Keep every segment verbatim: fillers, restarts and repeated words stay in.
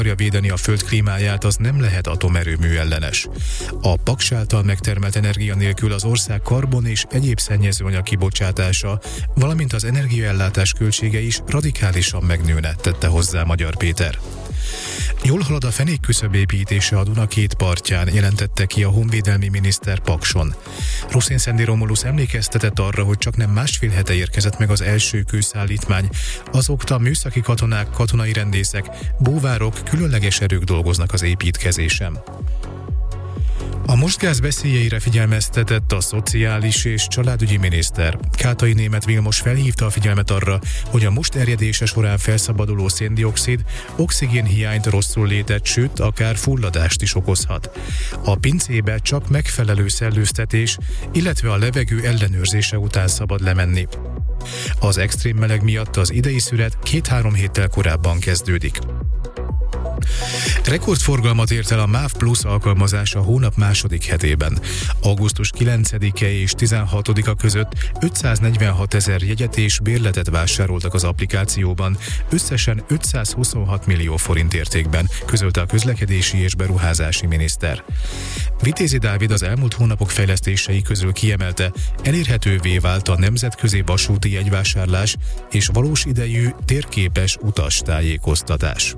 akarja védeni a föld klímáját, az nem lehet atomerőmű ellenes. A Paks által megtermelt energia nélkül az ország karbon és egyéb szennyezőanyag kibocsátása, valamint az energiaellátás költsége is radikálisan megnőne, tette hozzá Magyar Péter. Jól halad a fenékküszöb építése a Duna két partján, jelentette ki a honvédelmi miniszter Pakson. Ruszén Szendi Romulusz emlékeztetett arra, hogy csak nem másfél hete érkezett meg az első kőszállítmány. Azóta műszaki katonák, katonai rendészek, búvárok, különleges erők dolgoznak az építkezésen. A mostgáz veszélyeire figyelmeztetett a szociális és családügyi miniszter. Kátai Németh Vilmos felhívta a figyelmet arra, hogy a most erjedése során felszabaduló széndioxid oxigénhiányt, rosszul létet, sőt, akár fulladást is okozhat. A pincébe csak megfelelő szellőztetés, illetve a levegő ellenőrzése után szabad lemenni. Az extrém meleg miatt az idei szünet két-három héttel korábban kezdődik. Rekordforgalmat ért el a MÁV Plus alkalmazás a hónap második hetében. augusztus kilencedike és tizenhatodika között ötszáznegyvenhat ezer jegyet és bérletet vásároltak az applikációban, összesen ötszázhuszonhat millió forint értékben, közölte a közlekedési és beruházási miniszter. Vitézi Dávid az elmúlt hónapok fejlesztései közül kiemelte, elérhetővé vált a nemzetközi vasúti jegyvásárlás és valós idejű térképes utastájékoztatás.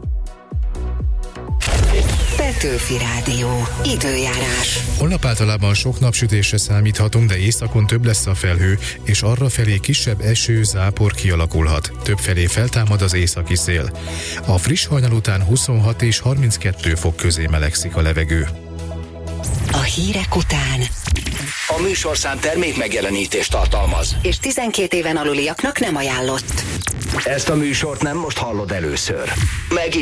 Petőfi Rádió. Időjárás. Holnap általában sok napsütésre számíthatunk, de északon több lesz a felhő, és arrafelé kisebb eső, zápor kialakulhat. Többfelé feltámad az északi szél. A friss hajnal után huszonhat és harminckettő fok közé melegszik a levegő. A hírek után A műsorszám termék megjelenítést tartalmaz, és tizenkét éven aluliaknak nem ajánlott. Ezt a műsort nem most hallod először. Meg